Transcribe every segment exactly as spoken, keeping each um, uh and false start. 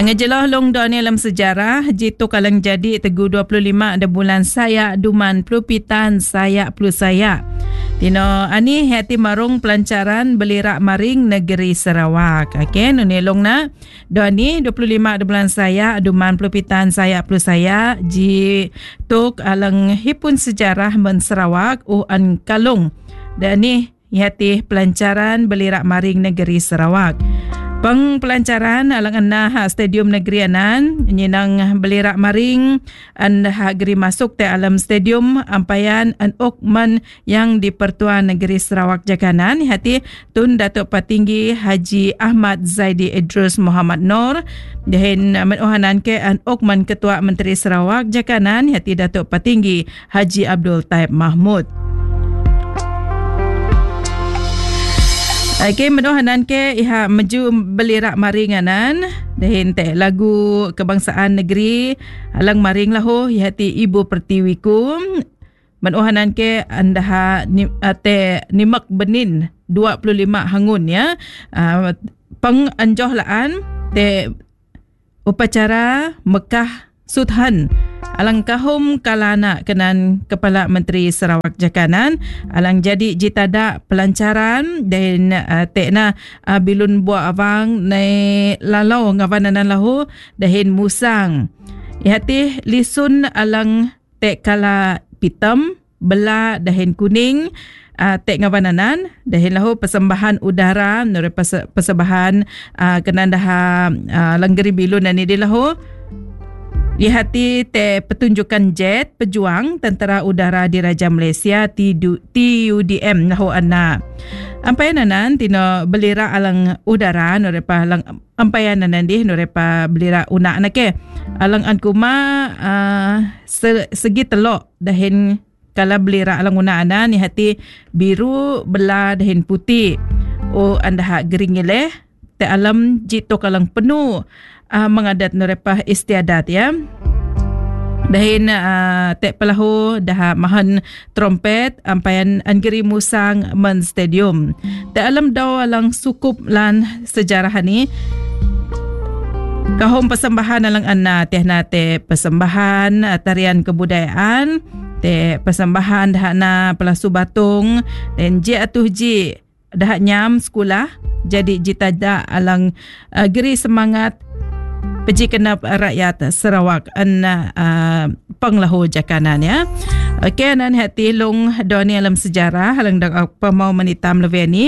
Yang ngejelah long do ni dalam sejarah jitu kalang jadi tegu dua puluh lima ada bulan saya duman pelupitan saya plus saya. Tino ani hati marung pelancaran belirak maring negeri Sarawak. Okey, nunelong na. Do ni dua puluh lima ada bulan saya duman pelupitan saya plus saya ji tuk alang hipun sejarah men Sarawak u an kalung. Dan ni hati pelancaran belirak maring negeri Sarawak. Peng pelancaran alang anah stadium negeri anan nyinang belirak maring an hagri masuk te alam stadium ampayan an okman yang di Pertuan Negeri Sarawak Jakanan hati Tun Datuk Patinggi Haji Ahmad Zaidi Idrus Muhammad Nur dan menuhanan ke an okman Ketua Menteri Sarawak Jakanan hati Datuk Patinggi Haji Abdul Taib Mahmud. Okey, menuhanan ke iha meju belirak maringanan dahin te lagu kebangsaan negeri alang maring lahu hati Ibu Pertiwiku menuhanan ke anda ni, te nimak benin dua puluh lima hangun ya uh, penganjohlaan te upacara Mekah Sudhan alang kahum kalana kenan Kepala Menteri Sarawak Jakanan alang jadi jitada pelancaran dan uh, tekna uh, bilun buah awang nai lalau ngavananan lahu dahin musang ihati lisun alang tek kala pitam bela dahin kuning uh, tek ngavananan dahin lahu persembahan udara nure persembahan uh, kenan dah uh, langgeri bilun dan ini lahu di hati te petunjukan jet pejuang Tentera Udara Diraja Malaysia T U D M lahu anna ampayanan tino belira alang udara norepa alang ampayanan di norepa belira una anake alang ankuma uh, segi telok dahin kala belira alang una ana ni hati biru bela dahin putih o anda hak geringile te alam jito kalang penuh Uh, mengadat norepah istiadat ya. Dahin uh, tek pelahu dah mahan trompet ampayan angeri musang men stadium. Te alam daw alang sukup lan sejarah ni. Kahom persembahan alang anna teh nate persembahan uh, tarian kebudayaan, te persembahan dah na pelasu batung dan je atuh ji dah nyam sekolah jadi jitada alang uh, geri semangat Peji Kenap Rakyat Sarawak an uh, panglahu Jakanan ya. Okey nan hati long doni alam sejarah halang dak apa mau menitam lebih ni.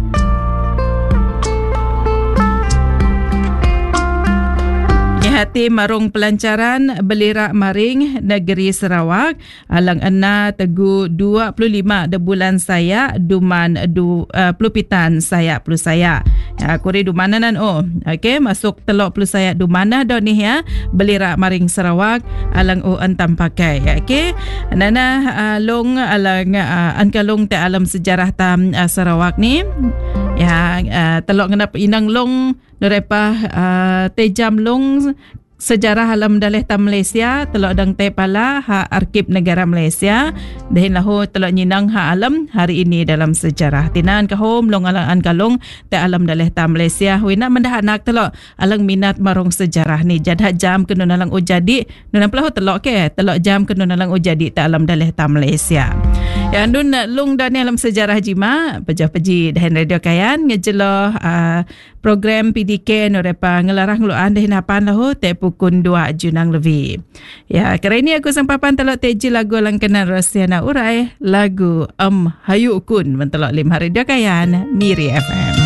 Hati marung pelancaran belirak maring negeri Sarawak alang anna tegu dua puluh lima de bulan saya duman du uh, pelupitan saya plus saya ya kuri dumananan oh okey masuk telok plus saya dumana do ni ya belirak maring Sarawak alang o antam pakai okey nana uh, long alang uh, ankalong te alam sejarah tam uh, Sarawak ni ya uh, telok ngenap inang long norepa uh, tejam long sejarah alam daleh tam Malaysia telok dang te pala ha arkib negara Malaysia dahin lahu telok nyinang ha alam hari ini dalam sejarah tinan kahom long alang kalong te alam daleh tam Malaysia wina mendah anak telok alang minat marung sejarah ni jad jam kenun alang o jadi nun pala telok ke telok jam kenun alang o jadi te alam daleh tam Malaysia ya nun long dan alam sejarah jima pejah peji dahin radio kayan ngejeloh uh, program P D K norepa ngelarah ngeluan dahin hapan lahu te pukun dua junang lebih. Ya, kali ini aku sampapan telok teji lagu langkanan Rosiana Urai, lagu Am Hayu Kun mentelok lima radio kayan Miri F M.